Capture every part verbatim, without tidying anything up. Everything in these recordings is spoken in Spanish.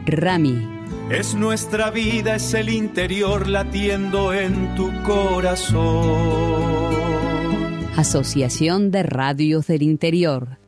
Rami. Es nuestra vida, es el interior latiendo en tu corazón. Asociación de Radios del Interior.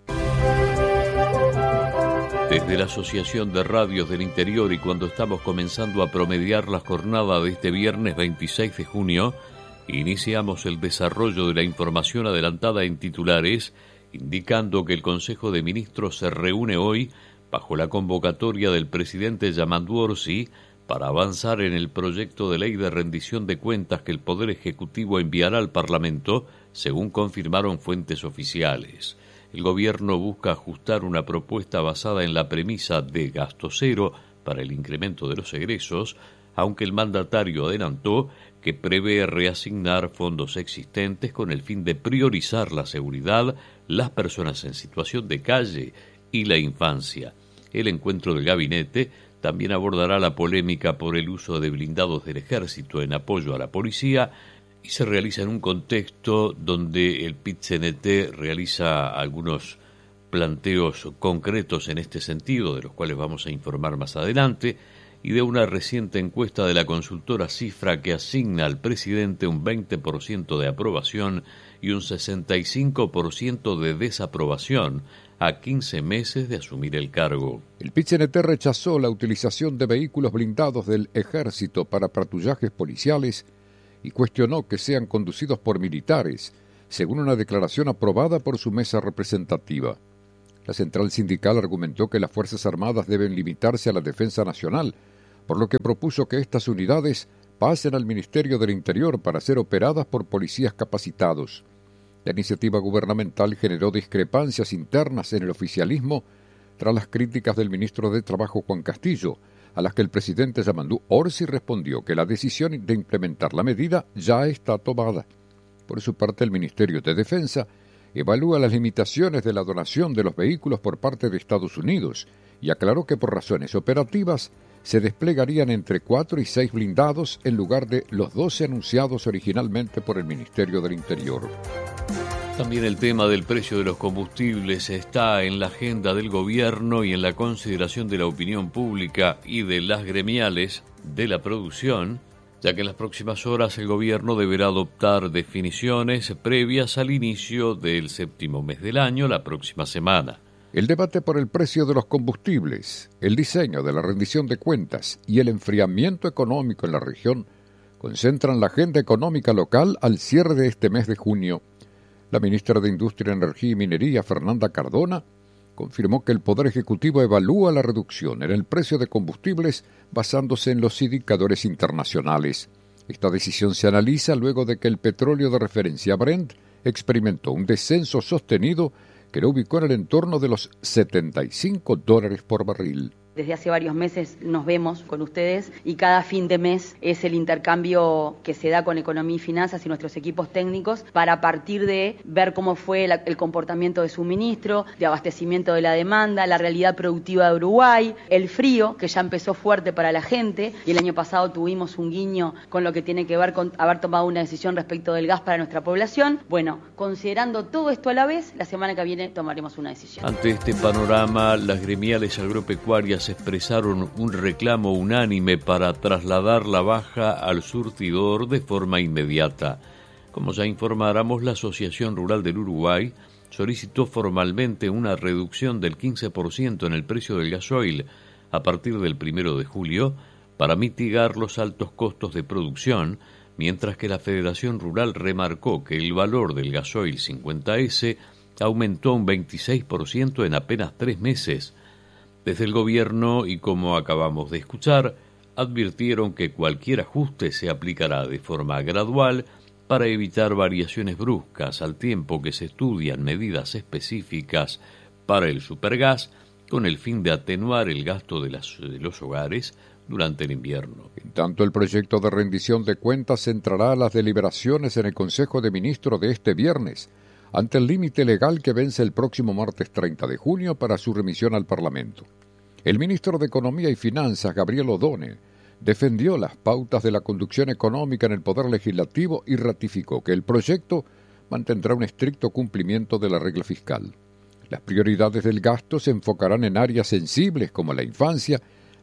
Desde la Asociación de Radios del Interior, y cuando estamos comenzando a promediar la jornada de este viernes veintiséis de junio, iniciamos el desarrollo de la información adelantada en titulares, indicando que el Consejo de Ministros se reúne hoy bajo la convocatoria del presidente Yamandu Orsi para avanzar en el proyecto de ley de rendición de cuentas que el Poder Ejecutivo enviará al Parlamento, según confirmaron fuentes oficiales. El gobierno busca ajustar una propuesta basada en la premisa de gasto cero para el incremento de los egresos, aunque el mandatario adelantó que prevé reasignar fondos existentes con el fin de priorizar la seguridad, las personas en situación de calle y la infancia. El encuentro del gabinete también abordará la polémica por el uso de blindados del ejército en apoyo a la policía y se realiza en un contexto donde el P I T C N T realiza algunos planteos concretos en este sentido, de los cuales vamos a informar más adelante, y de una reciente encuesta de la consultora Cifra que asigna al presidente un veinte por ciento de aprobación y un sesenta y cinco por ciento de desaprobación a quince meses de asumir el cargo. El P I T C N T rechazó la utilización de vehículos blindados del ejército para patrullajes policiales y cuestionó que sean conducidos por militares, según una declaración aprobada por su mesa representativa. La central sindical argumentó que las Fuerzas Armadas deben limitarse a la defensa nacional, por lo que propuso que estas unidades pasen al Ministerio del Interior para ser operadas por policías capacitados. La iniciativa gubernamental generó discrepancias internas en el oficialismo tras las críticas del ministro de Trabajo Juan Castillo, a las que el presidente Yamandu Orsi respondió que la decisión de implementar la medida ya está tomada. Por su parte, el Ministerio de Defensa evalúa las limitaciones de la donación de los vehículos por parte de Estados Unidos y aclaró que por razones operativas se desplegarían entre cuatro y seis blindados en lugar de los doce anunciados originalmente por el Ministerio del Interior. También el tema del precio de los combustibles está en la agenda del gobierno y en la consideración de la opinión pública y de las gremiales de la producción, ya que en las próximas horas el gobierno deberá adoptar definiciones previas al inicio del séptimo mes del año, la próxima semana. El debate por el precio de los combustibles, el diseño de la rendición de cuentas y el enfriamiento económico en la región concentran la agenda económica local al cierre de este mes de junio. La ministra de Industria, Energía y Minería, Fernanda Cardona, confirmó que el Poder Ejecutivo evalúa la reducción en el precio de combustibles basándose en los indicadores internacionales. Esta decisión se analiza luego de que el petróleo de referencia Brent experimentó un descenso sostenido que lo ubicó en el entorno de los setenta y cinco dólares por barril. Desde hace varios meses nos vemos con ustedes y cada fin de mes es el intercambio que se da con Economía y Finanzas y nuestros equipos técnicos para a partir de ver cómo fue la, el comportamiento de suministro, de abastecimiento de la demanda, la realidad productiva de Uruguay, el frío que ya empezó fuerte para la gente y el año pasado tuvimos un guiño con lo que tiene que ver con haber tomado una decisión respecto del gas para nuestra población. Bueno, considerando todo esto a la vez, la semana que viene tomaremos una decisión. Ante este panorama, las gremiales agropecuarias expresaron un reclamo unánime para trasladar la baja al surtidor de forma inmediata. Como ya informáramos, la Asociación Rural del Uruguay solicitó formalmente una reducción del quince por ciento en el precio del gasoil a partir del primero de julio para mitigar los altos costos de producción, mientras que la Federación Rural remarcó que el valor del gasoil cincuenta ese aumentó un veintiséis por ciento en apenas tres meses. Desde el gobierno, y como acabamos de escuchar, advirtieron que cualquier ajuste se aplicará de forma gradual para evitar variaciones bruscas al tiempo que se estudian medidas específicas para el supergas con el fin de atenuar el gasto de, las, de los hogares durante el invierno. En tanto, el proyecto de rendición de cuentas centrará las deliberaciones en el Consejo de Ministros de este viernes, ante el límite legal que vence el próximo martes treinta de junio para su remisión al Parlamento. El ministro de Economía y Finanzas, Gabriel O'Donnell, defendió las pautas de la conducción económica en el Poder Legislativo y ratificó que el proyecto mantendrá un estricto cumplimiento de la regla fiscal. Las prioridades del gasto se enfocarán en áreas sensibles como la infancia,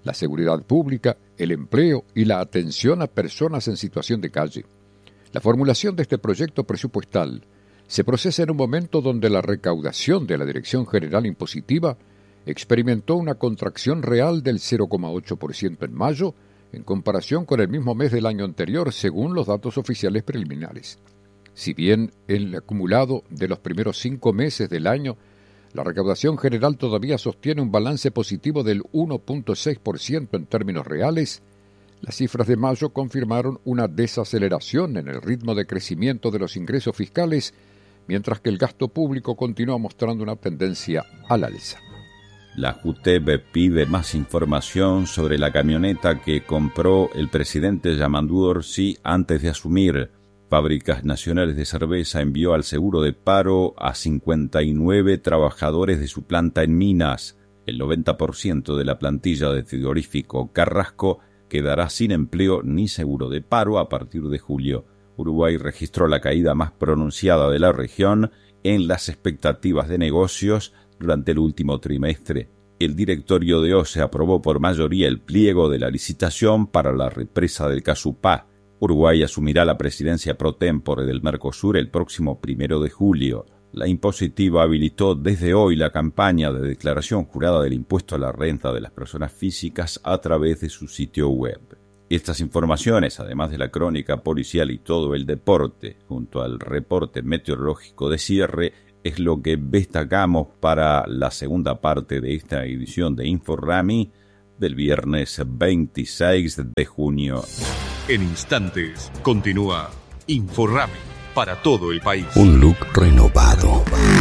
la seguridad pública, el empleo y la atención a personas en situación de calle. La formulación de este proyecto presupuestal se procesa en un momento donde la recaudación de la Dirección General Impositiva experimentó una contracción real del cero coma ocho por ciento en mayo en comparación con el mismo mes del año anterior, según los datos oficiales preliminares. Si bien el acumulado de los primeros cinco meses del año, la recaudación general todavía sostiene un balance positivo del uno punto seis por ciento en términos reales, las cifras de mayo confirmaron una desaceleración en el ritmo de crecimiento de los ingresos fiscales, mientras que el gasto público continúa mostrando una tendencia al alza. La JUTEP pide más información sobre la camioneta que compró el presidente Yamandu Orsi antes de asumir. Fábricas Nacionales de Cerveza envió al seguro de paro a cincuenta y nueve trabajadores de su planta en Minas. El noventa por ciento de la plantilla de frigorífico Carrasco quedará sin empleo ni seguro de paro a partir de julio. Uruguay registró la caída más pronunciada de la región en las expectativas de negocios durante el último trimestre. El directorio de O C E aprobó por mayoría el pliego de la licitación para la represa del Casupá. Uruguay asumirá la presidencia pro tempore del Mercosur el próximo primero de julio. La impositiva habilitó desde hoy la campaña de declaración jurada del impuesto a la renta de las personas físicas a través de su sitio web. Estas informaciones, además de la crónica policial y todo el deporte, junto al reporte meteorológico de cierre, es lo que destacamos para la segunda parte de esta edición de InfoRami del viernes veintiséis de junio. En instantes, continúa InfoRami para todo el país. Un look renovado.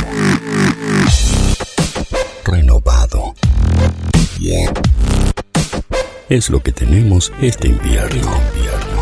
Renovado. Es lo que tenemos este invierno. Este invierno.